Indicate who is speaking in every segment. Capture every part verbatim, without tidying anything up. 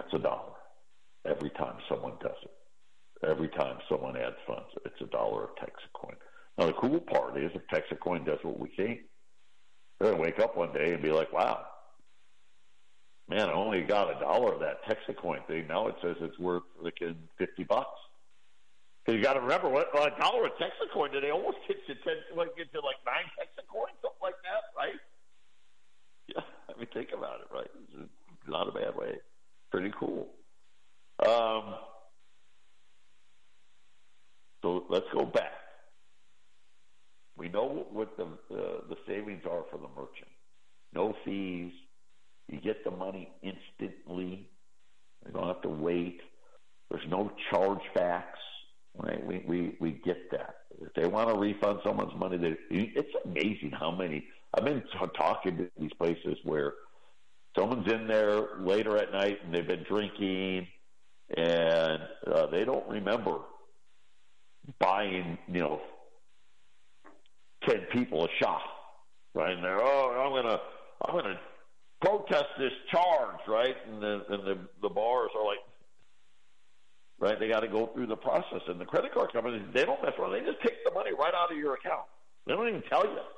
Speaker 1: it's a dollar. Every time someone does it. Every time someone adds funds, it's a dollar of Texacoin. Now, the cool part is if Texacoin does what we think, they're going to wake up one day and be like, wow, man, I only got a dollar of that Texacoin thing. Now it says it's worth like fifty bucks. Because you got to remember, what a dollar of Texacoin today almost gets to ten, like get to like nine Texacoin, something like that, right? Yeah, I mean, think about it, right? It's not a bad way. Pretty cool. Um, so let's go back. We know what the, the the savings are for the merchant. No fees. You get the money instantly. You don't have to wait. There's no chargebacks. Right? We, we we get that. If they want to refund someone's money, they, it's amazing how many. I've been t- talking to these places where someone's in there later at night and they've been drinking and uh, they don't remember buying, you know, ten people a shot, right? And they're, oh, I'm gonna, I'm gonna protest this charge, right? And the and the, the bars are like, right? They got to go through the process, and the credit card companies, they don't mess around. They just take the money right out of your account. They don't even tell you,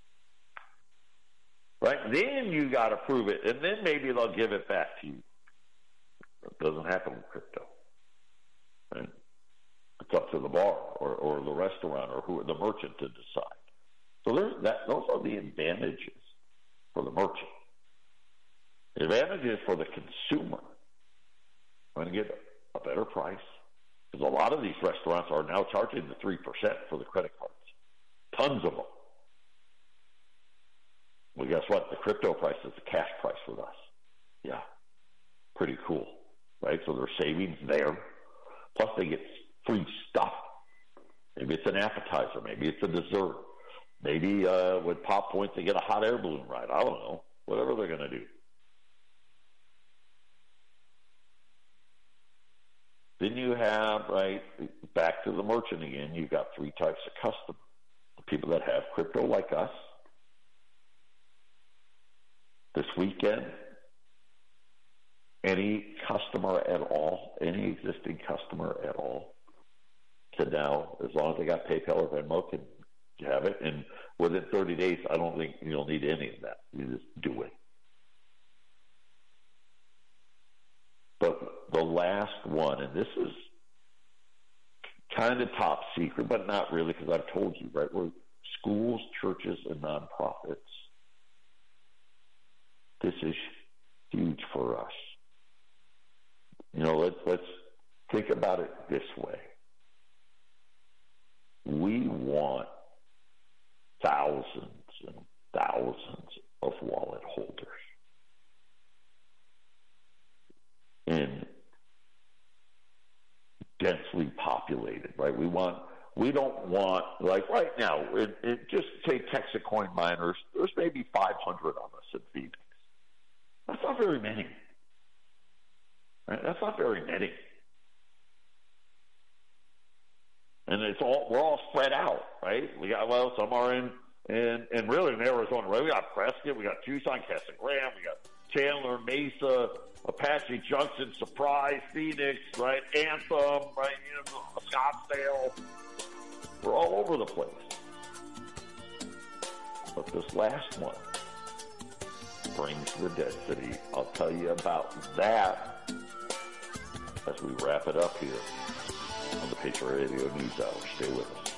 Speaker 1: right? Then you got to prove it, and then maybe they'll give it back to you. It doesn't happen with crypto, right? It's up to the bar or, or the restaurant or who the merchant to decide. So there's that. Those are the advantages for the merchant. The advantages for the consumer. I'm going to get a better price because a lot of these restaurants are now charging the three percent for the credit cards. Tons of them. Well, guess what? The crypto price is the cash price with us. Yeah, pretty cool, right? So there's savings there. Plus, they get free stuff. Maybe it's an appetizer. Maybe it's a dessert. Maybe uh, with Pop Points, they get a hot air balloon ride. I don't know. Whatever they're going to do. Then you have, right, back to the merchant again, you've got three types of customers. The people that have crypto like us. This weekend, any customer at all, any existing customer at all, can now, as long as they got PayPal or Venmo, can have it. And within thirty days, I don't think you'll need any of that. You just do it. But the last one, and this is kind of top secret, but not really because I've told you, right? We're schools, churches, and nonprofits. This is huge for us. You know, let's, let's think about it this way. We want thousands and thousands of wallet holders. In densely populated, right? We want, we don't want, like right now, it, it just say Texacoin miners, there's maybe five hundred of us in Phoenix. That's not very many. Right? That's not very many. And it's all, we're all spread out, right? We got, well, some are in, in, in really in Arizona, right? We got Prescott, we got Tucson, Casa Grande, we got Chandler, Mesa, Apache Junction, Surprise, Phoenix, right? Anthem, right? You know, Scottsdale. We're all over the place. But this last one brings the density. I'll tell you about that as we wrap it up here on the Patriot Radio News Hour. Stay with us.